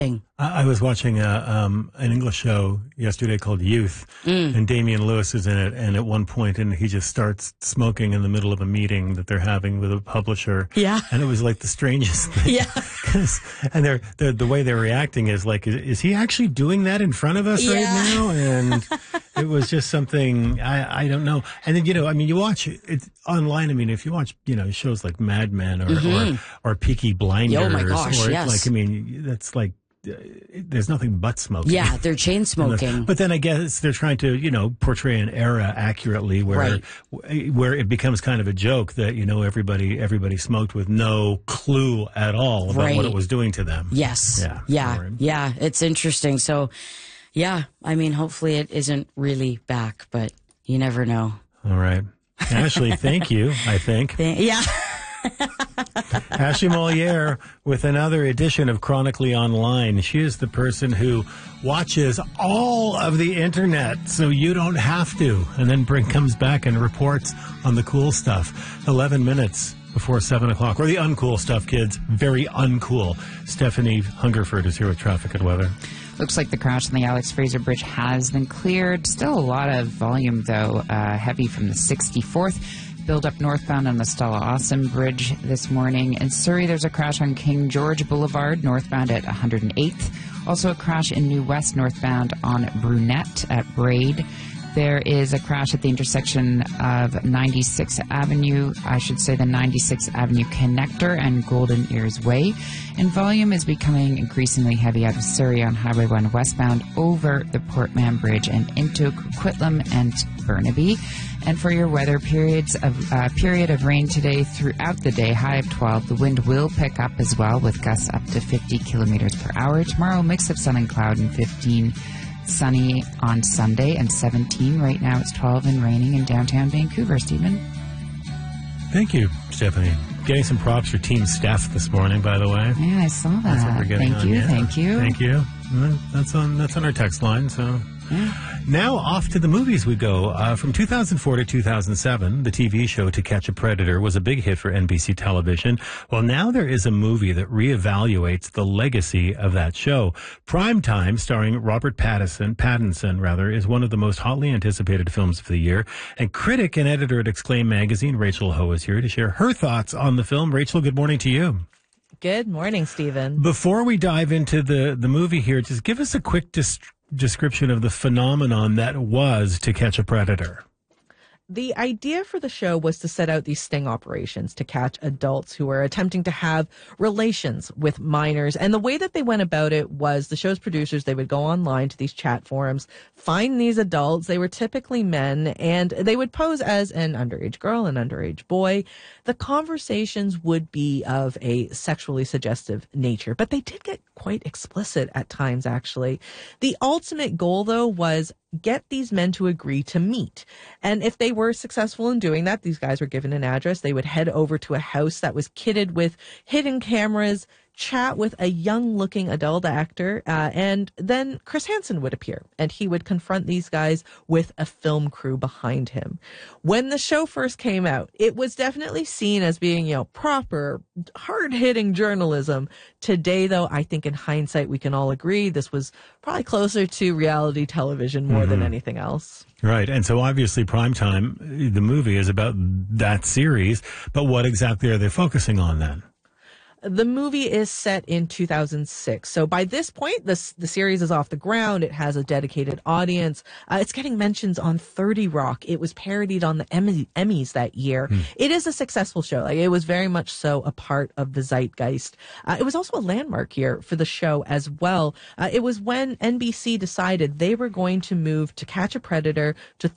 I was watching an English show yesterday called Youth, and Damian Lewis is in it. And at one point, and he just starts smoking in the middle of a meeting that they're having with a publisher. Yeah, and it was like the strangest thing. Yeah, and the way they're reacting is like, is he actually doing that in front of us right now? And it was just something I don't know. And then you watch it online. I mean, if you watch shows like Mad Men or Peaky Blinders, oh my gosh, or yes. that's like. There's nothing but smoking. Yeah, they're chain smoking. But then I guess they're trying to, portray an era accurately where it becomes kind of a joke that, everybody smoked with no clue at all about what it was doing to them. Yes. Yeah. It's interesting. So, yeah, I mean, hopefully it isn't really back, but you never know. All right. Ashley, thank you, I think. Yeah. Ashley Moliere with another edition of Chronically Online. She is the person who watches all of the internet so you don't have to, and then comes back and reports on the cool stuff. 11 minutes before 7 o'clock. Or the uncool stuff, kids. Very uncool. Stephanie Hungerford is here with traffic and weather. Looks like the crash on the Alex Fraser Bridge has been cleared. Still a lot of volume, though, heavy from the 64th. Build up northbound on the Stella Awesome Bridge this morning. In Surrey, there's a crash on King George Boulevard, northbound at 108th. Also a crash in New West, northbound on Brunette at Braid. There is a crash at the intersection of 96th Avenue, I should say the 96th Avenue Connector and Golden Ears Way. And volume is becoming increasingly heavy out of Surrey on Highway 1 westbound over the Portman Bridge and into Coquitlam and Burnaby. And for your weather, period of rain today throughout the day, high of 12. The wind will pick up as well with gusts up to 50 kilometers per hour. Tomorrow, mix of sun and cloud and 15 sunny on Sunday and 17. Right now it's 12 and raining in downtown Vancouver. Stephen? Thank you, Stephanie. Getting some props for Team Steph this morning, by the way. Yeah, I saw that. That's what we're getting Thank you. Thank you. That's on our text line, so... Now off to the movies we go. From 2004 to 2007, the TV show To Catch a Predator was a big hit for NBC television. Well, now there is a movie that reevaluates the legacy of that show. Primetime, starring Robert Pattinson, is one of the most hotly anticipated films of the year. And critic and editor at Exclaim magazine, Rachel Ho, is here to share her thoughts on the film. Rachel, good morning to you. Good morning, Stephen. Before we dive into the movie here, just give us a quick description of the phenomenon that was To Catch a Predator. The idea for the show was to set out these sting operations to catch adults who were attempting to have relations with minors. And the way that they went about it was the show's producers, they would go online to these chat forums, find these adults. They were typically men, and they would pose as an underage girl, an underage boy. The conversations would be of a sexually suggestive nature, but they did get quite explicit at times, actually. The ultimate goal, though, was get these men to agree to meet. And if they were successful in doing that, these guys were given an address. They would head over to a house that was kitted with hidden cameras, chat with a young-looking adult actor, and then Chris Hansen would appear, and he would confront these guys with a film crew behind him. When the show first came out, it was definitely seen as being, proper, hard-hitting journalism. Today, though, I think in hindsight, we can all agree this was probably closer to reality television more than anything else. Right. And so obviously Primetime, the movie, is about that series, but what exactly are they focusing on then? The movie is set in 2006. So by this point, the series is off the ground. It has a dedicated audience. It's getting mentions on 30 Rock. It was parodied on the Emmys that year. It is a successful show. It was very much so a part of the zeitgeist. It was also a landmark year for the show as well. It was when NBC decided they were going to move To Catch a Predator to